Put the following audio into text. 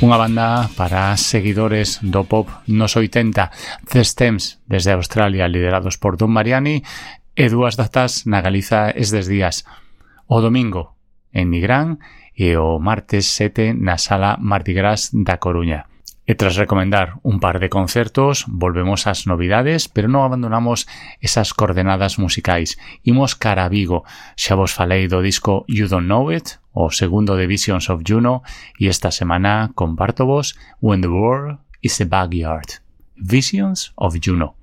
Unha banda para seguidores do pop nos 80, The Stems desde Australia, liderados por Don Mariani, e dúas datas na Galiza estes días. O domingo en Nigrán e o martes 7 na Sala Mardi Gras da Coruña. E tras recomendar un par de concertos, volvemos ás novidades, pero non abandonamos esas coordenadas musicais. Imos cara a Vigo. Xa vos falei do disco You Don't Know It, o segundo de Visions of Juno, e esta semana comparto vos When the World is a Backyard, Visions of Juno.